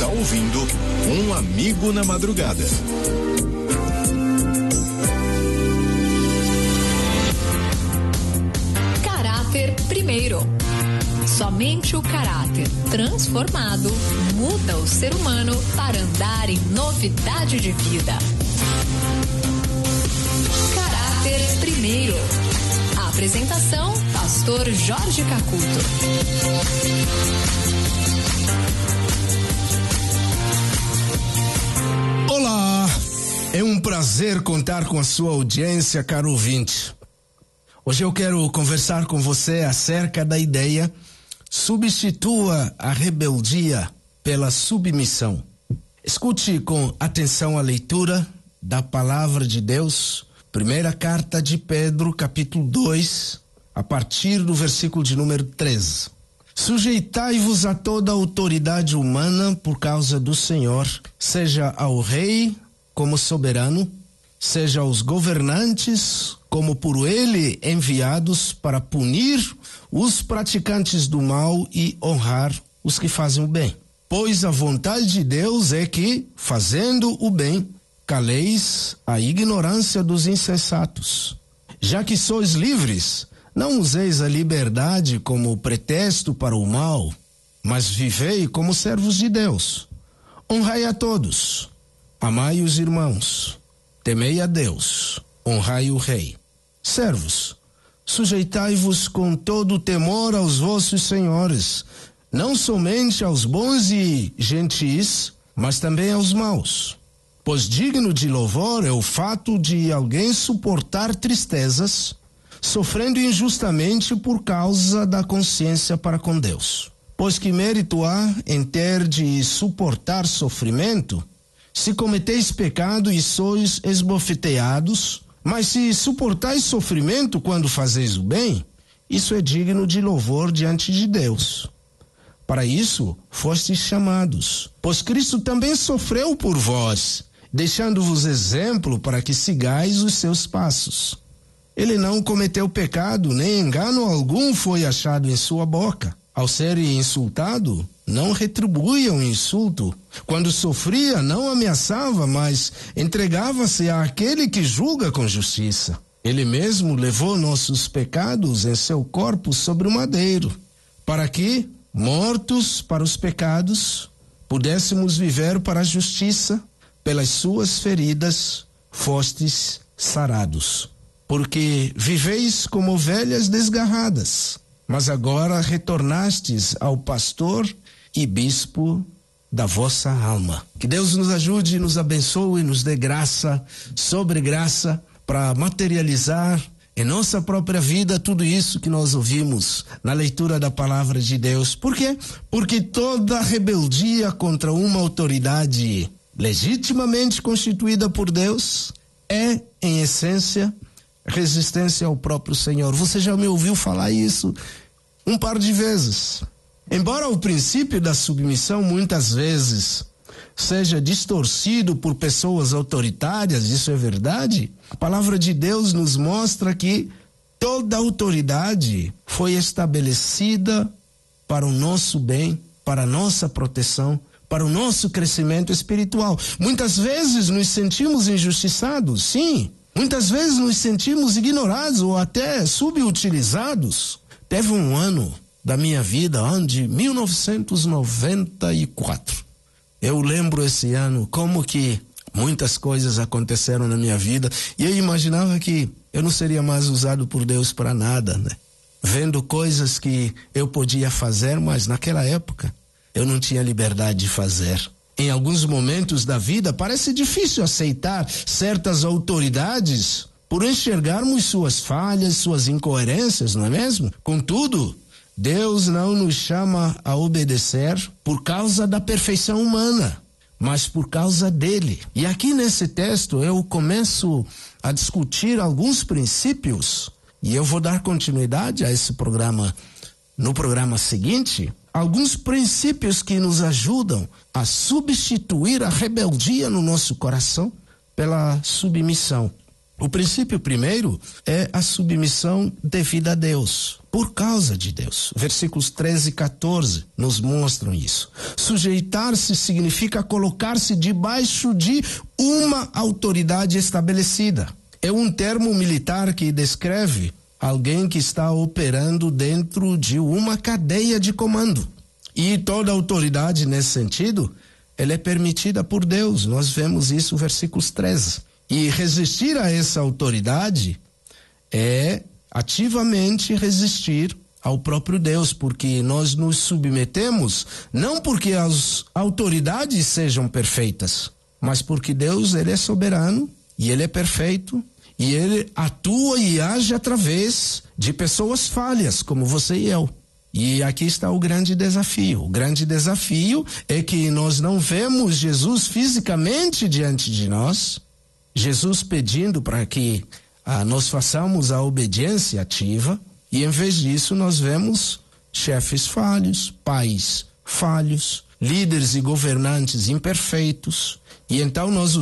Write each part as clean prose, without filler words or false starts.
está ouvindo Um Amigo na Madrugada. Caráter primeiro. Somente o caráter transformado muda o ser humano para andar em novidade de vida. Caráter primeiro. A apresentação, Pastor Jorge Cacuto. Olá, é um prazer contar com a sua audiência, caro ouvinte. Hoje eu quero conversar com você acerca da ideia substitua a rebeldia pela submissão. Escute com atenção a leitura da palavra de Deus, primeira carta de Pedro, capítulo 2, a partir do versículo de número 13. Sujeitai-vos a toda a autoridade humana por causa do Senhor, seja ao rei como soberano, seja aos governantes como por ele enviados para punir os praticantes do mal e honrar os que fazem o bem. Pois a vontade de Deus é que, fazendo o bem, caleis a ignorância dos insensatos. Já que sois livres, não useis a liberdade como pretexto para o mal, mas vivei como servos de Deus. Honrai a todos, amai os irmãos, temei a Deus, honrai o rei. Servos, sujeitai-vos com todo o temor aos vossos senhores, não somente aos bons e gentis, mas também aos maus. Pois digno de louvor é o fato de alguém suportar tristezas, sofrendo injustamente por causa da consciência para com Deus. Pois que mérito há em ter de suportar sofrimento, se cometeis pecado e sois esbofeteados, mas se suportais sofrimento quando fazeis o bem, isso é digno de louvor diante de Deus. Para isso fostes chamados, pois Cristo também sofreu por vós, deixando-vos exemplo para que sigais os seus passos. Ele não cometeu pecado, nem engano algum foi achado em sua boca. Ao ser insultado, não retribuía o insulto. Quando sofria, não ameaçava, mas entregava-se àquele que julga com justiça. Ele mesmo levou nossos pecados em seu corpo sobre o madeiro, para que, mortos para os pecados, pudéssemos viver para a justiça. Pelas suas feridas fostes sarados. Porque viveis como ovelhas desgarradas, mas agora retornastes ao pastor e bispo da vossa alma. Que Deus nos ajude, nos abençoe e nos dê graça sobre graça para materializar em nossa própria vida tudo isso que nós ouvimos na leitura da palavra de Deus. Por quê? Porque toda rebeldia contra uma autoridade legitimamente constituída por Deus é, em essência, resistência ao próprio Senhor. Você já me ouviu falar isso um par de vezes. Embora o princípio da submissão muitas vezes seja distorcido por pessoas autoritárias, isso é verdade, a palavra de Deus nos mostra que toda autoridade foi estabelecida para o nosso bem, para a nossa proteção, para o nosso crescimento espiritual. Muitas vezes nos sentimos injustiçados, sim. Muitas vezes nos sentimos ignorados ou até subutilizados. Teve um ano da minha vida, ano de 1994. Eu lembro esse ano como que muitas coisas aconteceram na minha vida e eu imaginava que eu não seria mais usado por Deus para nada, né? Vendo coisas que eu podia fazer, mas naquela época eu não tinha liberdade de fazer. Em alguns momentos da vida parece difícil aceitar certas autoridades por enxergarmos suas falhas, suas incoerências, não é mesmo? Contudo, Deus não nos chama a obedecer por causa da perfeição humana, mas por causa dele. E aqui nesse texto eu começo a discutir alguns princípios e eu vou dar continuidade a esse programa no programa seguinte. Alguns princípios que nos ajudam a substituir a rebeldia no nosso coração pela submissão. O princípio primeiro é a submissão devida a Deus, por causa de Deus. Versículos 13 e 14 nos mostram isso. Sujeitar-se significa colocar-se debaixo de uma autoridade estabelecida. É um termo militar que descreve alguém que está operando dentro de uma cadeia de comando. E toda autoridade nesse sentido, ela é permitida por Deus. Nós vemos isso no versículos 13. E resistir a essa autoridade é ativamente resistir ao próprio Deus, porque nós nos submetemos não porque as autoridades sejam perfeitas, mas porque Deus, ele é soberano e ele é perfeito e ele atua e age através de pessoas falhas como você e eu. E aqui está o grande desafio. O grande desafio é que nós não vemos Jesus fisicamente diante de nós, Jesus pedindo para que nós façamos a obediência ativa, e em vez disso nós vemos chefes falhos, pais falhos, líderes e governantes imperfeitos, e então nós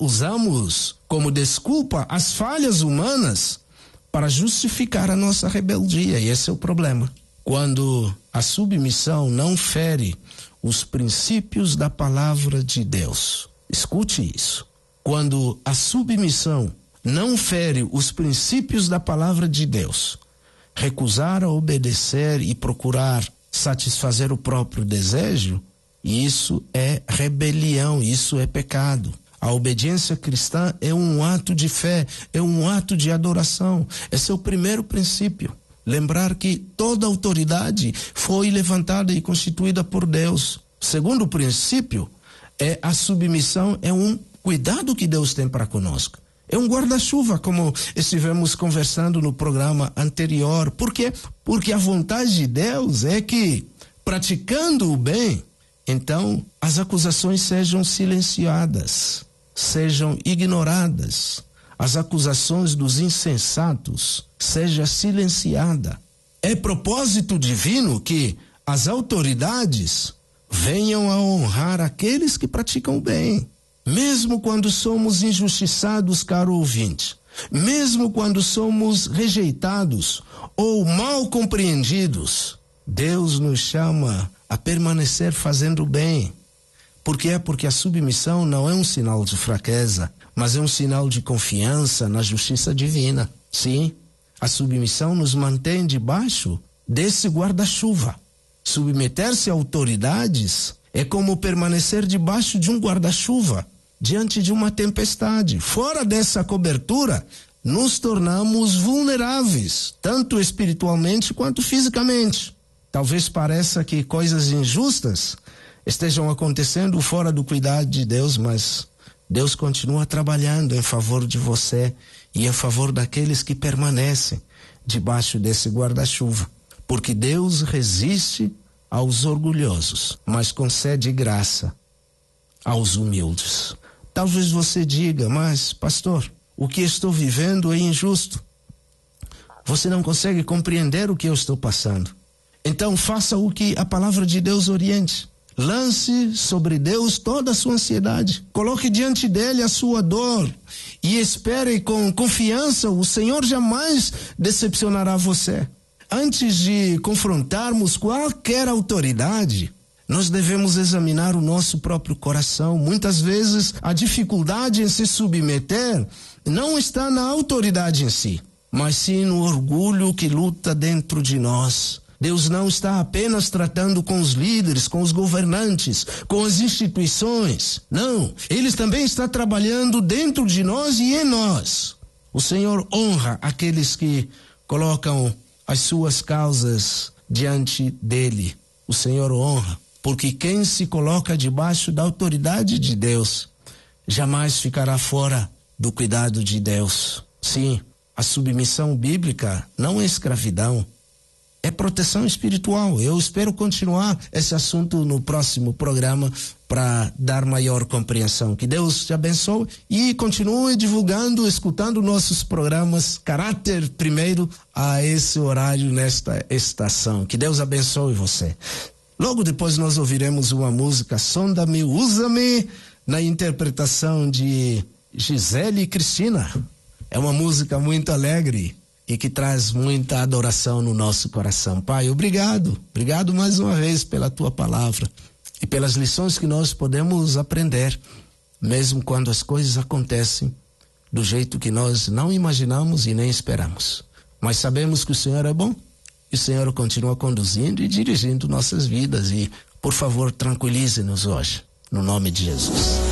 usamos como desculpa as falhas humanas para justificar a nossa rebeldia, e esse é o problema. Quando a submissão não fere os princípios da palavra de Deus, escute isso. Quando a submissão não fere os princípios da palavra de Deus, recusar a obedecer e procurar satisfazer o próprio desejo, isso é rebelião, isso é pecado. A obediência cristã é um ato de fé, é um ato de adoração. Esse é o primeiro princípio. Lembrar que toda autoridade foi levantada e constituída por Deus. O segundo princípio é a submissão, é um cuidado que Deus tem para conosco. É um guarda-chuva, como estivemos conversando no programa anterior. Por quê? Porque a vontade de Deus é que, praticando o bem, então as acusações sejam silenciadas, sejam ignoradas. As acusações dos insensatos seja silenciada. É propósito divino que as autoridades venham a honrar aqueles que praticam o bem. Mesmo quando somos injustiçados, caro ouvinte, mesmo quando somos rejeitados ou mal compreendidos, Deus nos chama a permanecer fazendo o bem. Por quê? Porque a submissão não é um sinal de fraqueza, mas é um sinal de confiança na justiça divina. Sim, a submissão nos mantém debaixo desse guarda-chuva. Submeter-se a autoridades é como permanecer debaixo de um guarda-chuva diante de uma tempestade. Fora dessa cobertura, nos tornamos vulneráveis, tanto espiritualmente quanto fisicamente. Talvez pareça que coisas injustas estejam acontecendo fora do cuidado de Deus, mas Deus continua trabalhando em favor de você e em favor daqueles que permanecem debaixo desse guarda-chuva. Porque Deus resiste aos orgulhosos, mas concede graça aos humildes. Talvez você diga, mas pastor, o que estou vivendo é injusto. Você não consegue compreender o que eu estou passando. Então faça o que a palavra de Deus oriente. Lance sobre Deus toda a sua ansiedade. Coloque diante dele a sua dor e espere com confiança. O Senhor jamais decepcionará você. Antes de confrontarmos qualquer autoridade, nós devemos examinar o nosso próprio coração. Muitas vezes a dificuldade em se submeter não está na autoridade em si, mas sim no orgulho que luta dentro de nós. Deus não está apenas tratando com os líderes, com os governantes, com as instituições. Não, Ele também está trabalhando dentro de nós e em nós. O Senhor honra aqueles que colocam as suas causas diante dele. O Senhor honra, porque quem se coloca debaixo da autoridade de Deus jamais ficará fora do cuidado de Deus. Sim, a submissão bíblica não é escravidão, é proteção espiritual. Eu espero continuar esse assunto no próximo programa para dar maior compreensão. Que Deus te abençoe e continue divulgando, escutando nossos programas Caráter Primeiro a esse horário nesta estação. Que Deus abençoe você. Logo depois nós ouviremos uma música, Sonda-me, Usa-me, na interpretação de Gisele e Cristina. É uma música muito alegre e que traz muita adoração no nosso coração. Pai, obrigado mais uma vez pela tua palavra e pelas lições que nós podemos aprender, mesmo quando as coisas acontecem do jeito que nós não imaginamos e nem esperamos. Mas sabemos que o Senhor é bom e o Senhor continua conduzindo e dirigindo nossas vidas. E, por favor, tranquilize-nos hoje, no nome de Jesus.